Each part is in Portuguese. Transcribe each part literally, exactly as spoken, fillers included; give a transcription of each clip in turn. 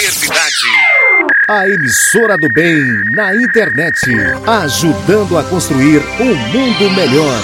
Fraternidade. A emissora do bem na internet, ajudando a construir um mundo melhor.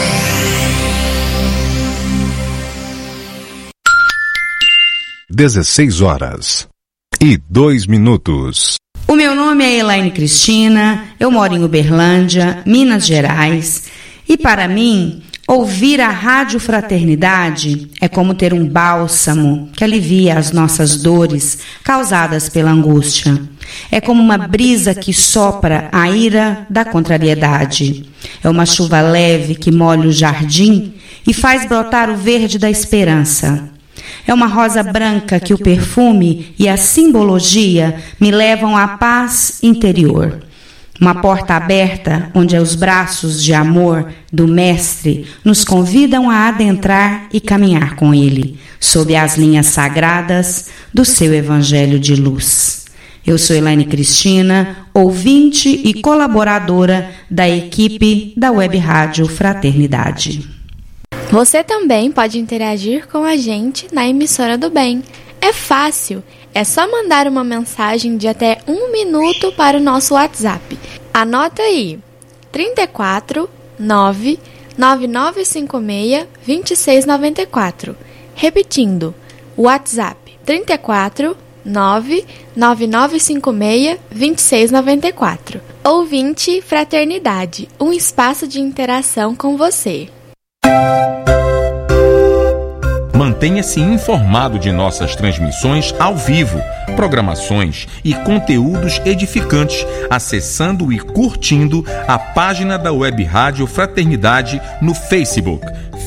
dezesseis horas e dois minutos. O meu nome é Elaine Cristina, eu moro em Uberlândia, Minas Gerais, e para mim, ouvir a Rádio Fraternidade é como ter um bálsamo que alivia as nossas dores causadas pela angústia. É como uma brisa que sopra a ira da contrariedade. É uma chuva leve que molha o jardim e faz brotar o verde da esperança. É uma rosa branca que o perfume e a simbologia me levam à paz interior. Uma porta aberta onde os braços de amor do Mestre nos convidam a adentrar e caminhar com Ele, sob as linhas sagradas do seu Evangelho de luz. Eu sou Elaine Cristina, ouvinte e colaboradora da equipe da Web Rádio Fraternidade. Você também pode interagir com a gente na emissora do bem. É fácil, é só mandar uma mensagem de até um minuto para o nosso WhatsApp. Anota aí, trinta e quatro, nove, nove nove cinco seis, dois seis nove quatro. Repetindo, WhatsApp trinta e quatro, nove, nove nove cinco seis, dois seis nove quatro. Ouvinte Fraternidade, um espaço de interação com você. Mantenha-se informado de nossas transmissões ao vivo, programações e conteúdos edificantes, acessando e curtindo a página da Web Rádio Fraternidade no Facebook.